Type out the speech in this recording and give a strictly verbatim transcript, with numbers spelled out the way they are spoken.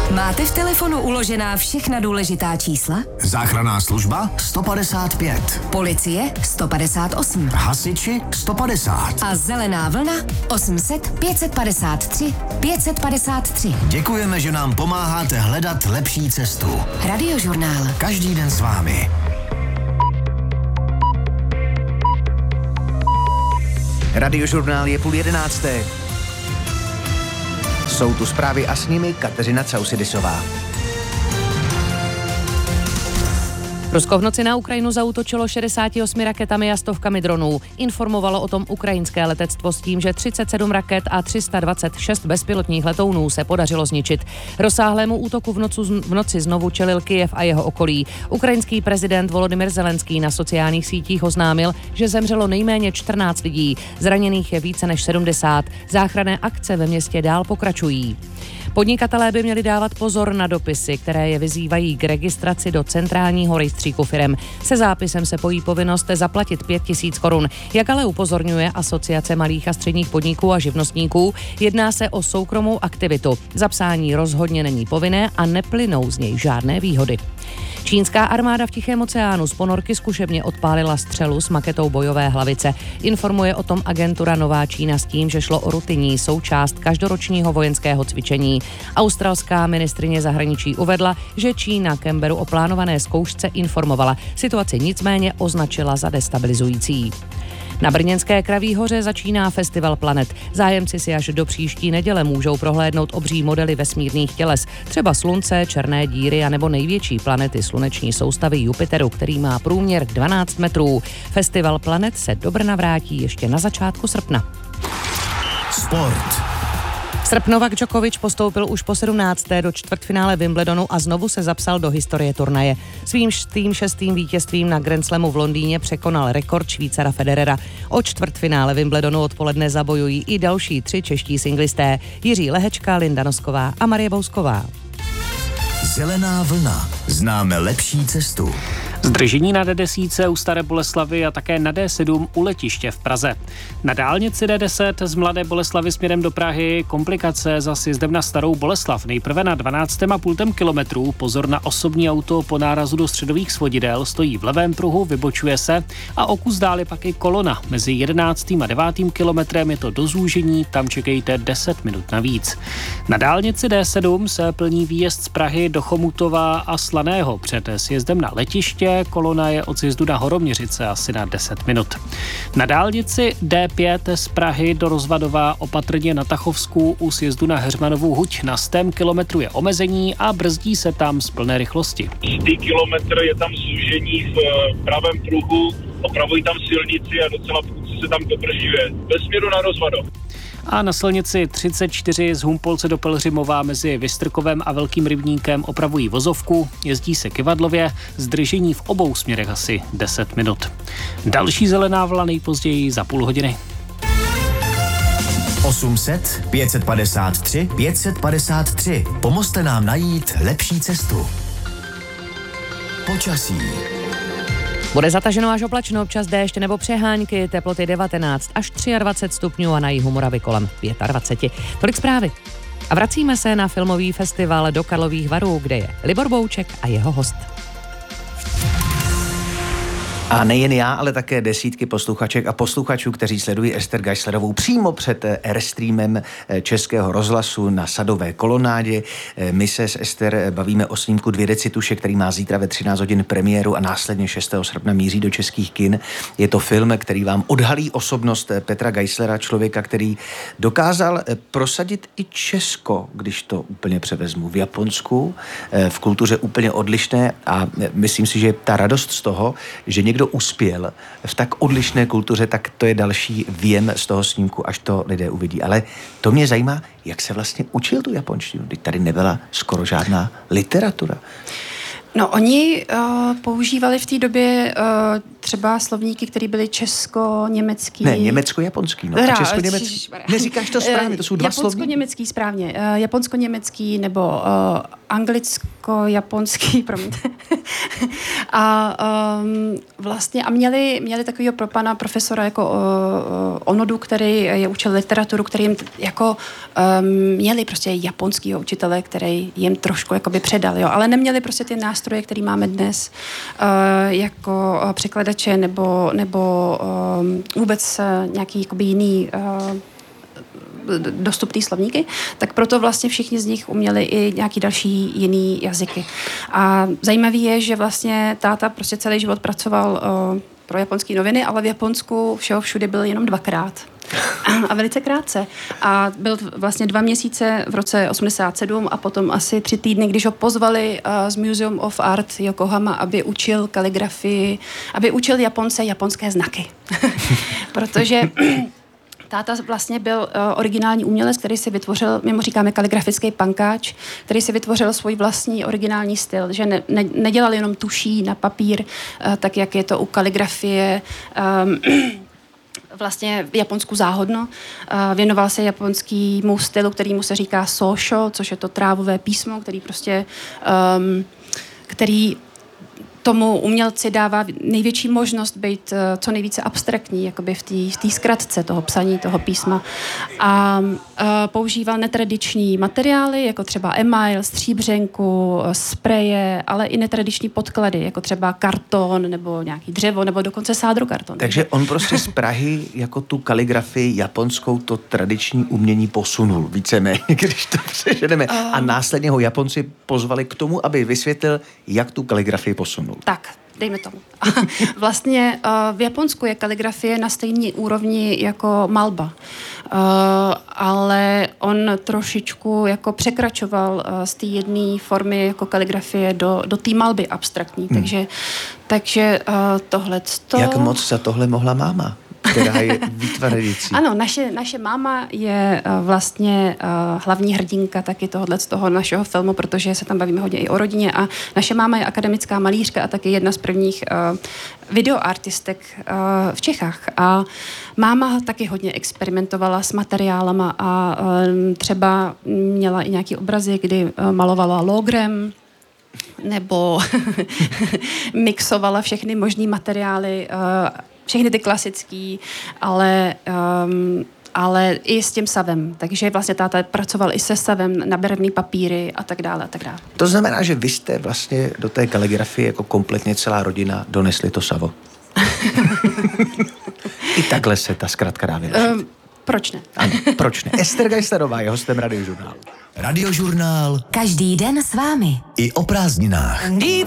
Máte v telefonu uložená všechna důležitá čísla? Záchranná služba sto padesát pět. Policie sto padesát osm. Hasiči sto padesát. A zelená vlna osm set pět padesát tři pět padesát tři. Děkujeme, že nám pomáháte hledat lepší cestu. Radiožurnál. Každý den s vámi. Radiožurnál je půl jedenácté. Jsou tu zprávy a s nimi Kateřina Causidisová. Rusko v noci na Ukrajinu zaútočilo šedesát osm raketami a stovkami dronů. Informovalo o tom ukrajinské letectvo s tím, že třicet sedm raket a tři sta dvacet šest bezpilotních letounů se podařilo zničit. Rozsáhlému útoku v, nocu, v noci znovu čelil Kyjev a jeho okolí. Ukrajinský prezident Volodymyr Zelenský na sociálních sítích oznámil, že zemřelo nejméně čtrnáct lidí. Zraněných je více než sedmdesát. Záchranné akce ve městě dál pokračují. Podnikatelé by měli dávat pozor na dopisy, které je vyzývají k registraci do centrálního rejstříku firem. Se zápisem se pojí povinnost zaplatit pět tisíc korun. Jak ale upozorňuje Asociace malých a středních podniků a živnostníků, jedná se o soukromou aktivitu. Zapsání rozhodně není povinné a neplynou z něj žádné výhody. Čínská armáda v Tichém oceánu z ponorky zkušebně odpálila střelu s maketou bojové hlavice. Informuje o tom agentura Nová Čína s tím, že šlo o rutinní součást každoročního vojenského cvičení. Australská ministryně zahraničí uvedla, že Čína Canberu o plánované zkoušce informovala. Situaci nicméně označila za destabilizující. Na brněnské Kraví hoře začíná Festival planet. Zájemci si až do příští neděle můžou prohlédnout obří modely vesmírných těles, třeba Slunce, černé díry a nebo největší planety sluneční soustavy Jupiteru, který má průměr dvanáct metrů. Festival planet se do Brna vrátí ještě na začátku srpna. Sport. Srb Novak Djokovic postoupil už po sedmnácté do čtvrtfinále Wimbledonu a znovu se zapsal do historie turnaje. Svým šestým šestým vítězstvím na Grand Slamu v Londýně překonal rekord Švýcara Federera. O čtvrtfinále Wimbledonu odpoledne zabojují i další tři čeští singlisté: Jiří Lehečka, Linda Nosková a Marie Bousková. Zelená vlna. Známe lepší cestu. Zdržení na D deset u Staré Boleslavi a také na D sedm u letiště v Praze. Na dálnici D deset z Mladé Boleslavi směrem do Prahy komplikace za sjezdem na Starou Boleslav. Nejprve na dvanáctém a půl kilometru. Pozor na osobní auto po nárazu do středových svodidel. Stojí v levém pruhu, vybočuje se a o kus dál je pak i kolona. Mezi jedenáctým a devátým kilometrem je to do zúžení, tam čekejte deset minut navíc. Na dálnici D sedm se plní výjezd z Prahy do Chomutova a Slaného. Před sjezdem na letiště kolona je od sjezdu na Horoměřice asi na deset minut. Na dálnici D pět z Prahy do Rozvadova opatrně na Tachovsku u sjezdu na Heřmanovu huť na stém kilometru je omezení a brzdí se tam z plné rychlosti. Čtyři kilometry je tam zúžení v pravém pruhu, opravují tam silnici a docela prudce se tam dobržuje. Ve směru na Rozvadov. A na silnici třicet čtyři z Humpolce do Pelhřimova mezi Vystrkovem a Velkým Rybníkem opravují vozovku, jezdí se Kyvadlově, zdržení v obou směrech asi deset minut. Další zelená vlna nejpozději za půl hodiny. osm set pět padesát tři pět padesát tři. Pomozte nám najít lepší cestu. Počasí. Bude zataženo až oblačno, občas déšť nebo přehánky, teploty devatenáct až dvacet tři stupňů a na jihu Moravy kolem dvacet pět. Tolik zprávy. A vracíme se na filmový festival do Karlových Varů, kde je Libor Bouček a jeho host. A nejen já, ale také desítky posluchaček a posluchačů, kteří sledují Ester Geislerovou přímo před Airstreamem Českého rozhlasu na Sadové kolonádě. My se s Ester bavíme o snímku Dvě decituše, který má zítra ve třináct hodin premiéru a následně šestého srpna míří do českých kin. Je to film, který vám odhalí osobnost Petra Geislera, člověka, který dokázal prosadit i Česko, když to úplně převezmu, v Japonsku, v kultuře úplně odlišné, a myslím si, že ta radost z toho, že někdo kdo uspěl v tak odlišné kultuře, tak to je další věm z toho snímku, až to lidé uvidí. Ale to mě zajímá, jak se vlastně učil tu japonštinu, když tady nebyla skoro žádná literatura. No, oni uh, používali v té době uh, třeba slovníky, které byly česko-německý. Ne, německo-japonský, no. A česko-německý. Neříkáš to správně, to jsou dva slovníky. Japonsko-německý, správně. Uh, japonsko-německý nebo uh, anglicko-japonský, promiňte. a um, vlastně a měli, měli takového pro pana profesora jako uh, Onodu, který je učil literaturu, který jim jako um, měli prostě japonského učitele, který jim trošku jakoby předal, jo, ale neměli prostě ty nástroje, který máme dnes uh, jako uh, překladače nebo, nebo um, vůbec uh, nějaký jakoby jiný uh, dostupný slovníky, tak proto vlastně všichni z nich uměli i nějaký další jiný jazyky. A zajímavý je, že vlastně táta prostě celý život pracoval uh, pro japonské noviny, ale v Japonsku všeho všude byl jenom dvakrát. A velice krátce. A byl vlastně dva měsíce v roce osmdesát sedm a potom asi tři týdny, když ho pozvali uh, z Museum of Art Yokohama, aby učil kaligrafii, aby učil Japonce japonské znaky. Protože táta vlastně byl uh, originální umělec, který si vytvořil, my mu říkáme kaligrafický pankáč, který si vytvořil svůj vlastní originální styl, že ne, ne, nedělal jenom tuší na papír, uh, tak jak je to u kaligrafie um, vlastně v Japonsku záhodno. Uh, věnoval se japonskému stylu, kterýmu se říká sosho, což je to trávové písmo, který prostě um, který tomu umělci dává největší možnost být uh, co nejvíce abstraktní, jakoby v té v té zkratce toho psaní, toho písma. A uh, používal netradiční materiály, jako třeba email, stříbřenku, spreje, ale i netradiční podklady, jako třeba karton, nebo nějaký dřevo, nebo dokonce sádrokarton. Takže on prostě z Prahy jako tu kaligrafii japonskou, to tradiční umění posunul víceméně, když to přeženeme. Uh, A následně ho Japonci pozvali k tomu, aby vysvětlil, jak tu kaligrafii posunul. Tak, dejme tomu. Vlastně uh, v Japonsku je kaligrafie na stejné úrovni jako malba. Uh, ale on trošičku jako překračoval uh, z té jedné formy jako kaligrafie do, do té malby abstraktní. Hmm. Takže, takže uh, tohleto... Jak moc za tohle mohla máma, která je výtvarnicí? Ano, naše, naše máma je uh, vlastně uh, hlavní hrdinka taky tohohle z toho našeho filmu, protože se tam bavíme hodně i o rodině a naše máma je akademická malířka a taky jedna z prvních uh, videoartistek uh, v Čechách. A máma taky hodně experimentovala s materiálama a uh, třeba měla i nějaký obrazy, kdy uh, malovala logrem, nebo mixovala všechny možný materiály, uh, všechny ty klasický, ale, um, ale i s tím savem. Takže vlastně táta pracoval i se savem na barevný papíry a tak dále a tak dále. To znamená, že vy jste vlastně do té kaligrafie jako kompletně celá rodina donesli to savo. I takhle se ta zkratka dá vyložit. Um, proč ne? Ano, proč ne? Ester Geislerová je hostem Radiožurnálu. Radiožurnál. Každý den s vámi. I o prázdninách.